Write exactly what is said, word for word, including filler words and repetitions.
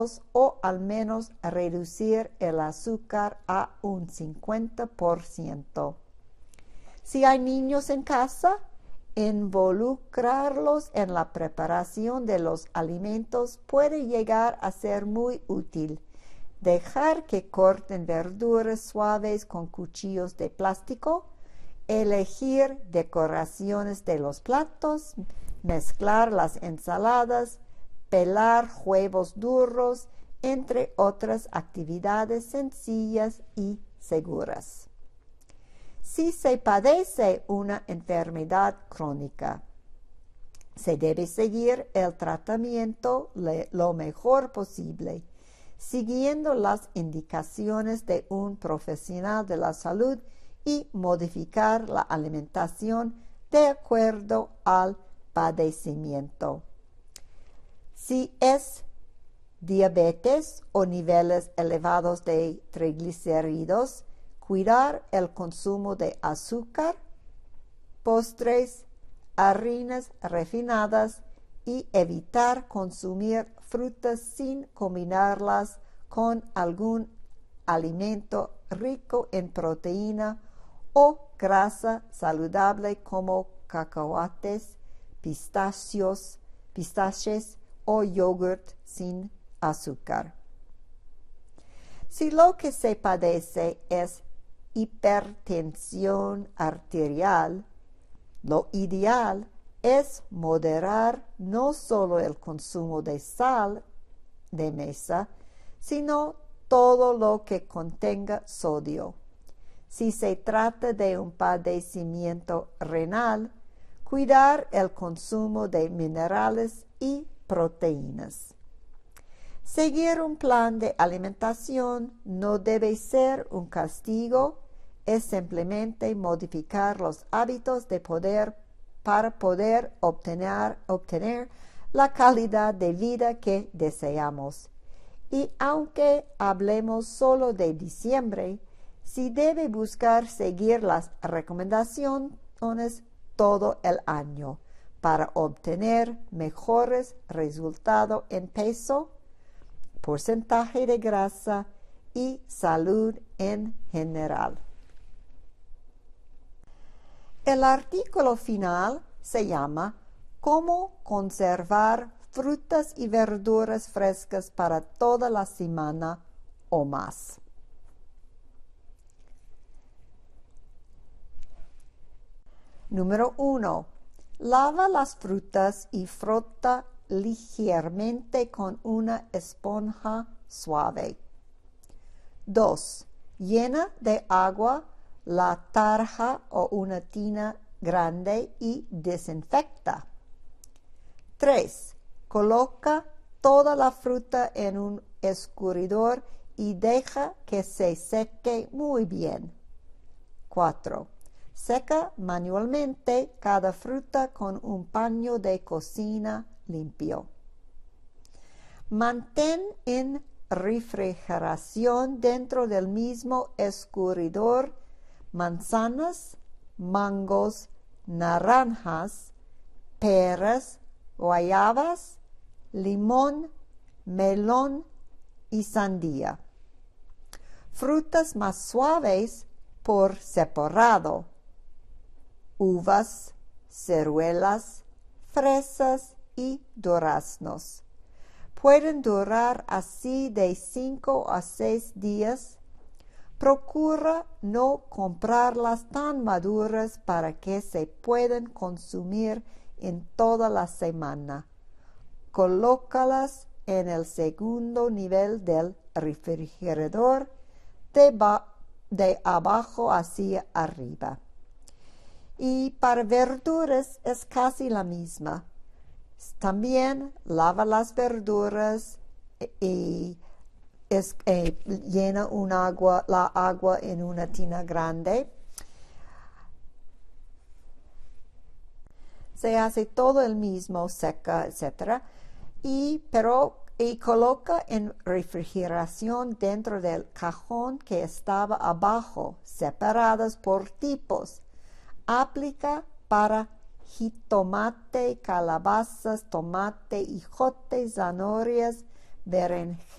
o al menos reducir el azúcar a un cincuenta por ciento. Si hay niños en casa, involucrarlos en la preparación de los alimentos puede llegar a ser muy útil. Dejar que corten verduras suaves con cuchillos de plástico, elegir decoraciones de los platos, mezclar las ensaladas, pelar huevos duros, entre otras actividades sencillas y seguras. Si se padece una enfermedad crónica, se debe seguir el tratamiento le, lo mejor posible, siguiendo las indicaciones de un profesional de la salud y modificar la alimentación de acuerdo al padecimiento. Si es diabetes o niveles elevados de triglicéridos, cuidar el consumo de azúcar, postres, harinas refinadas y evitar consumir frutas sin combinarlas con algún alimento rico en proteína o grasa saludable como cacahuates, pistachos, pistaches o yogurt sin azúcar. Si lo que se padece es hipertensión arterial, lo ideal es moderar no solo el consumo de sal de mesa, sino todo lo que contenga sodio. Si se trata de un padecimiento renal, cuidar el consumo de minerales y proteínas. Seguir un plan de alimentación no debe ser un castigo, es simplemente modificar los hábitos de poder para poder obtener, obtener la calidad de vida que deseamos. Y aunque hablemos solo de diciembre, sí debe buscar seguir las recomendaciones todo el año para obtener mejores resultados en peso, porcentaje de grasa y salud en general. El artículo final se llama ¿Cómo conservar frutas y verduras frescas para toda la semana o más? Número uno. Lava las frutas y frota ligeramente con una esponja suave. dos. Llena de agua la tarja o una tina grande y desinfecta. tres. Coloca toda la fruta en un escurridor y deja que se seque muy bien. cuatro. Seca manualmente cada fruta con un paño de cocina limpio. Mantén en refrigeración dentro del mismo escurridor manzanas, mangos, naranjas, peras, guayabas, limón, melón y sandía. Frutas más suaves por separado: uvas, ciruelas, fresas y duraznos. Pueden durar así de cinco a seis días. Procura no comprarlas tan maduras para que se puedan consumir en toda la semana. Colócalas en el segundo nivel del refrigerador, de, de abajo hacia arriba. Y para verduras es casi la misma. También lava las verduras y es, eh, llena un agua, la agua en una tina grande. Se hace todo el mismo, seca, etcétera. Y, pero, y coloca en refrigeración dentro del cajón que estaba abajo, separadas por tipos. Aplica para jitomate, calabazas, tomate, hijote, zanahorias, berenjena